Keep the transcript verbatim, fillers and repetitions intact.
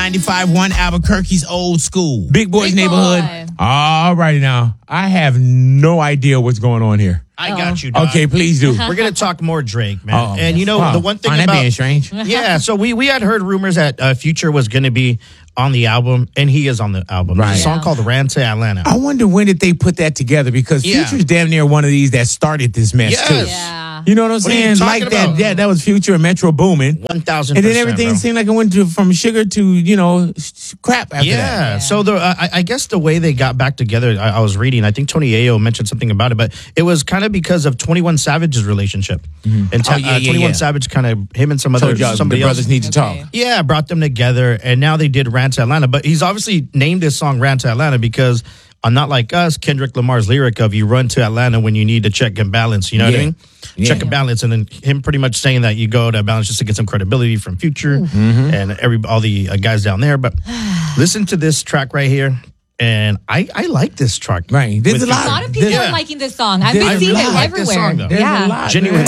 ninety-five point one Albuquerque's Old School. Big Boy's Big Neighborhood. Boy. All righty now. I have no idea what's going on here. I got you, dog. Okay, please do. We're going to talk more Drake, man. Oh. And you know, Wow. the one thing Find that about... being strange. Yeah, so we, we had heard rumors that uh, Future was going to be on the album, and he is on the album. There's Right. a song Yeah. called Ran to Atlanta. I wonder when did they put that together because Yeah. Future's damn near one of these that started this mess Yes. too. Yeah. You know what I'm What are you saying? talking Like that, about? yeah, that was Future and Metro Boomin. one thousand And percent, then everything bro. seemed like it went to, from sugar to, you know, sh- crap after Yeah. that. So the uh, I, I guess the way they got back together, I, I was reading. I think Tony Ayo mentioned something about it, but it was kind of because of twenty-one Savage's relationship. And ta- Oh, yeah, uh, yeah, twenty-one yeah. Savage kind of him and some other Told y'all the somebody else. brothers need to Okay. talk. Yeah, brought them together, and now they did Rant to Atlanta. But he's obviously named this song Rant to Atlanta because on Not Like Us, Kendrick Lamar's lyric of you run to Atlanta when you need to check and balance. You know what Yeah. I mean? Yeah. Check and balance, and then him pretty much saying that you go to balance just to get some credibility from Future Mm-hmm. and every all the uh, guys down there. But listen to this track right here, and I I like this track. Right. There's with a lot. A lot of people Yeah. are liking this song. I've There's been a seeing lot. it I like this everywhere. song, though. There's yeah. a lot. Genuine.